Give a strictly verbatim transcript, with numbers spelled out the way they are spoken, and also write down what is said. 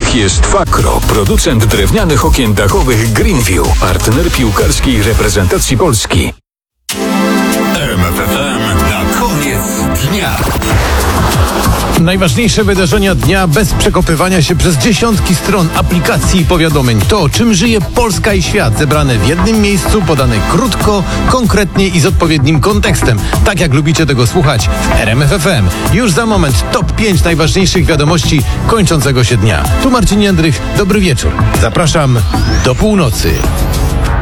nich jest Fakro, producent drewnianych okien dachowych Greenview, partner piłkarskiej reprezentacji Polski. R M F F M na koniec dnia. Najważniejsze wydarzenia dnia bez przekopywania się przez dziesiątki stron aplikacji i powiadomień. To, czym żyje Polska i świat, zebrane w jednym miejscu, podane krótko, konkretnie i z odpowiednim kontekstem. Tak jak lubicie tego słuchać w R M F F M. Już za moment top pięć najważniejszych wiadomości kończącego się dnia. Tu Marcin Jędrych, dobry wieczór. Zapraszam do północy.